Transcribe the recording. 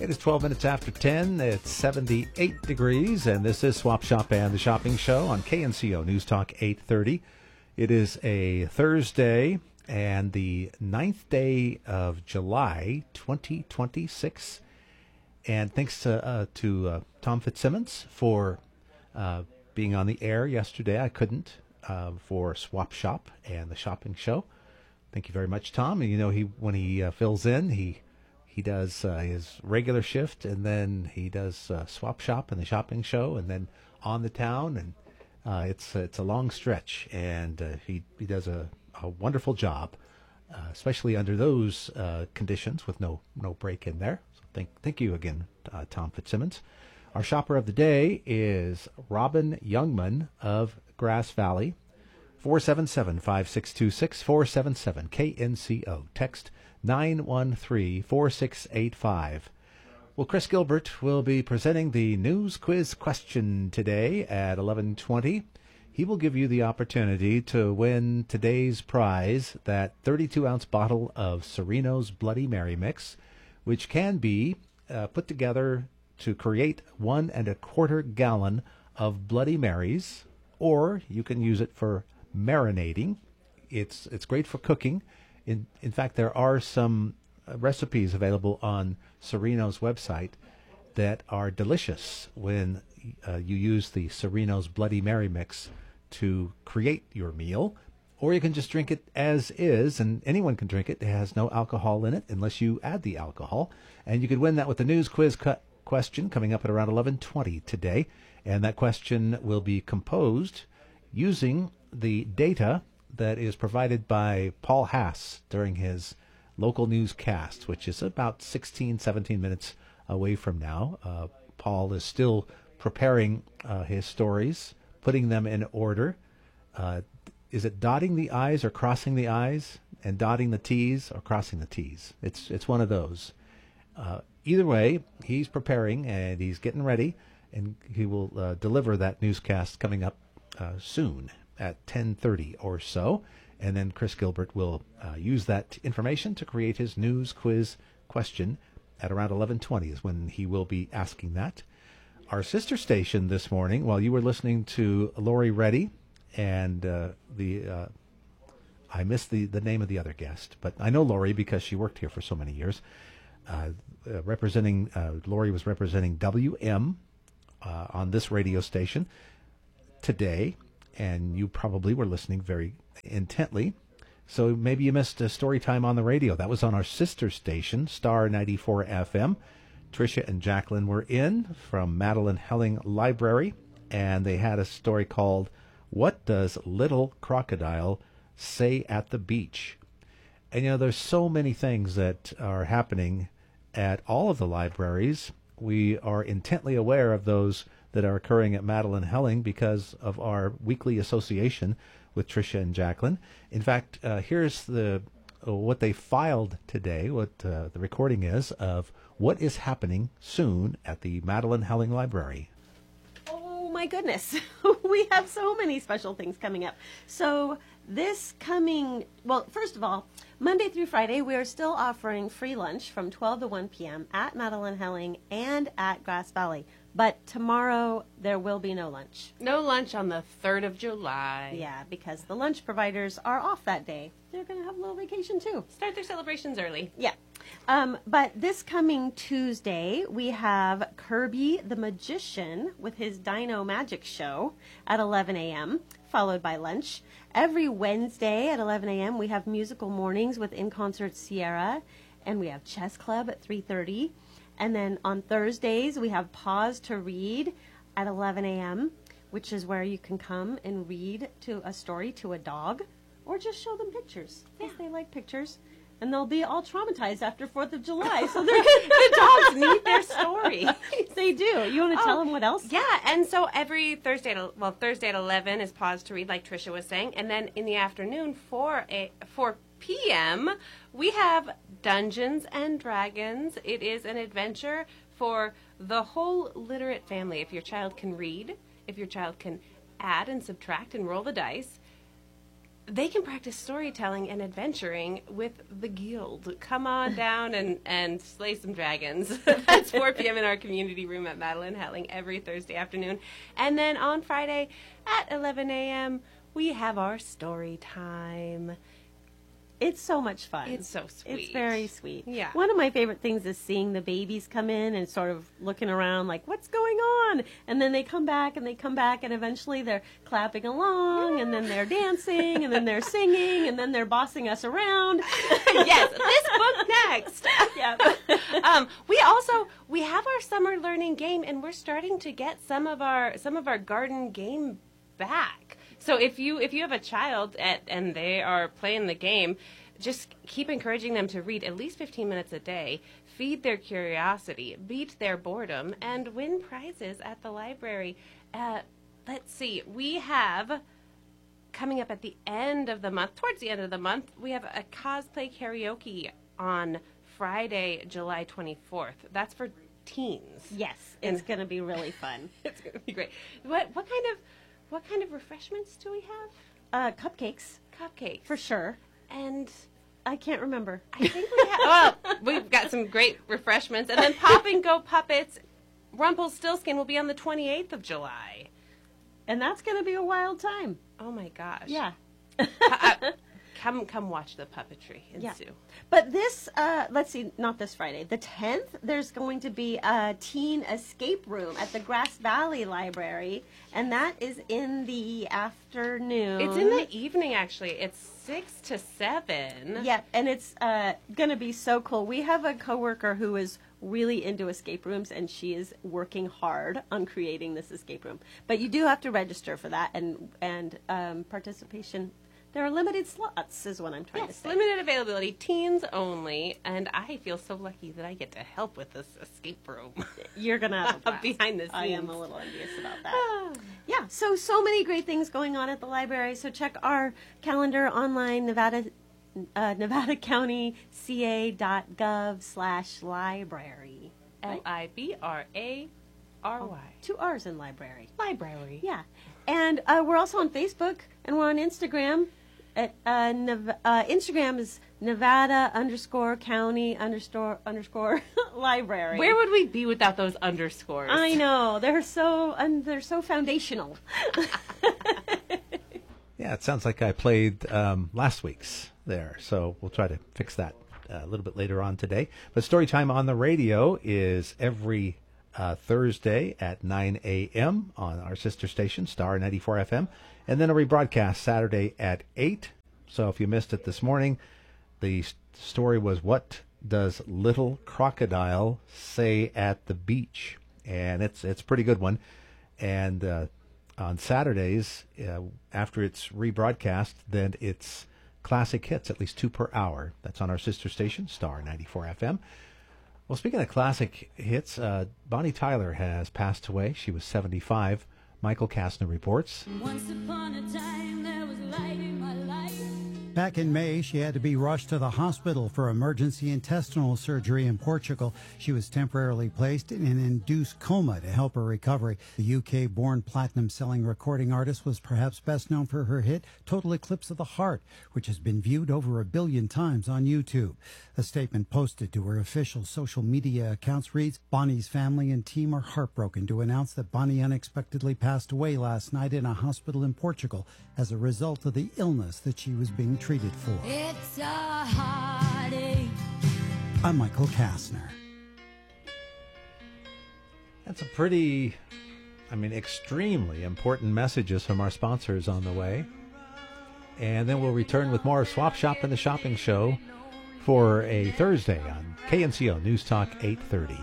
It is 12 minutes after 10. It's 78 degrees, and this is Swap Shop and the Shopping Show on KNCO News Talk 830. It is a Thursday and the 9th day of July 2026. And thanks to Tom Fitzsimmons for being on the air yesterday. I couldn't for Swap Shop and the Shopping Show. Thank you very much, Tom. And you know, when he fills in, he does his regular shift, and then he does Swap Shop and the Shopping Show, and then On the Town, and it's a long stretch, and he does a wonderful job, especially under those conditions with no break in there. So thank you again, Tom Fitzsimmons. Our shopper of the day is Robin Youngman of Grass Valley. 477-5626, 477-KNCO. Text 913-4685. Well, Chris Gilbert will be presenting the news quiz question today at 11:20. He will give you the opportunity to win today's prize, that 32-ounce bottle of Sereno's Bloody Mary mix, which can be put together to create 1 1/4 gallon of Bloody Marys, or you can use it for marinating. It's great for cooking. In fact, there are some recipes available on Sereno's website that are delicious when you use the Sereno's Bloody Mary mix to create your meal. Or you can just drink it as is, and anyone can drink it. It has no alcohol in it unless you add the alcohol. And you could win that with the news quiz question coming up at around 11:20 today. And that question will be composed using the data that is provided by Paul Haas during his local newscast, which is about 17 minutes away from now. Paul is still preparing his stories, putting them in order. Is it dotting the I's or crossing the I's, and dotting the T's or crossing the T's? It's one of those. Either way, he's preparing and he's getting ready, and he will deliver that newscast coming up soon at 10:30 or so, and then Chris Gilbert will use that information to create his news quiz question at around 11:20 is when he will be asking that. Our sister station this morning, while you were listening to Lori Reddy and I missed the name of the other guest, but I know Lori because she worked here for so many years. Lori was representing WM on this radio station today, and you probably were listening very intently. So maybe you missed a story time on the radio. That was on our sister station, Star 94 FM. Tricia and Jacqueline were in from Madeline Helling Library, and they had a story called "What Does Little Crocodile Say at the Beach?" And, you know, there's so many things that are happening at all of the libraries. We are intently aware of those that are occurring at Madeline Helling because of our weekly association with Tricia and Jacqueline. In fact, here's what they filed today, what the recording is of what is happening soon at the Madeline Helling Library. Oh my goodness. We have so many special things coming up. So first of all, Monday through Friday, we are still offering free lunch from 12 to 1 p.m. at Madeline Helling and at Grass Valley. But tomorrow, there will be no lunch. No lunch on the 3rd of July. Yeah, because the lunch providers are off that day. They're going to have a little vacation, too. Start their celebrations early. Yeah. But this coming Tuesday, we have Kirby the Magician with his Dino Magic Show at 11 a.m., followed by lunch. Every Wednesday at 11 a.m., we have musical mornings with In Concert Sierra, and we have Chess Club at 3:30. And then on Thursdays, we have Pause to Read at 11 a.m., which is where you can come and read a story to a dog, or just show them pictures, because they like pictures. And they'll be all traumatized after 4th of July, so the dogs need their story. They do. You want to tell them what else? Yeah, and so every Thursday at 11 is Pause to Read, like Tricia was saying. And then in the afternoon, 4 p.m., we have Dungeons and Dragons. It is an adventure for the whole literate family. If your child can read, if your child can add and subtract and roll the dice, they can practice storytelling and adventuring with the Guild. Come on down and slay some dragons. That's 4 p.m. in our community room at Madeline Helling every Thursday afternoon. And then on Friday at 11 a.m., we have our story time. It's so much fun. It's so sweet. It's very sweet. Yeah. One of my favorite things is seeing the babies come in and sort of looking around like, what's going on? And then they come back, and eventually they're clapping along, and then they're dancing, and then they're singing, and then they're bossing us around. Yes, this book next. Yeah. We have our summer learning game, and we're starting to get some of our garden game back. So if you have a child and they are playing the game, just keep encouraging them to read at least 15 minutes a day, feed their curiosity, beat their boredom, and win prizes at the library. Let's see, we have, coming up at the end of the month, towards the end of the month, we have a cosplay karaoke on Friday, July 24th. That's for teens. Yes, it's going to be really fun. It's going to be great. What kind of refreshments do we have? Cupcakes. Cupcakes. For sure. And I can't remember. I think we have, well, we've got some great refreshments. And then Pop and Go Puppets, Rumpelstiltskin will be on the 28th of July. And that's going to be a wild time. Oh, my gosh. Yeah. Come watch the puppetry ensue. Yeah. But this, let's see, not this Friday. The 10th, there's going to be a teen escape room at the Grass Valley Library, and that is in the afternoon. It's in the evening, actually. It's 6 to 7. Yeah, and it's going to be so cool. We have a coworker who is really into escape rooms, and she is working hard on creating this escape room. But you do have to register for that, and participation. There are limited slots, is what I'm trying to say. Limited availability, teens only, and I feel so lucky that I get to help with this escape room. You're going to have a blast. Behind the scenes. I am a little envious about that. Yeah, so many great things going on at the library. So check our calendar online, NevadaCountyCA.gov/library. LIBRARY. 2 R's in library. Library. Yeah. And we're also on Facebook, and we're on Instagram. Instagram is Nevada_County_library. Where would we be without those underscores? I know, they're so foundational. Yeah, it sounds like I played last week's there, so we'll try to fix that a little bit later on today. But Storytime on the Radio is every Thursday at 9 a.m. on our sister station, Star 94 FM, and then a rebroadcast Saturday at 8. So if you missed it this morning, the story was, What Does Little Crocodile Say at the Beach? And it's a pretty good one. And on Saturdays, after it's rebroadcast, then it's classic hits, at least 2 per hour. That's on our sister station, Star 94 FM. Well, speaking of classic hits, Bonnie Tyler has passed away. She was 75. Michael Kastner reports. Once upon a time, there was light in my life. Back in May, she had to be rushed to the hospital for emergency intestinal surgery in Portugal. She was temporarily placed in an induced coma to help her recovery. The UK-born platinum-selling recording artist was perhaps best known for her hit Total Eclipse of the Heart, which has been viewed over 1 billion times on YouTube. A statement posted to her official social media accounts reads, Bonnie's family and team are heartbroken to announce that Bonnie unexpectedly passed away last night in a hospital in Portugal as a result of the illness that she was being treated for. It's a heartache. I'm Michael Kastner. That's a pretty, extremely important messages from our sponsors on the way. And then we'll return with more Swap Shop and the Shopping Show for a Thursday on KNCO News Talk 830.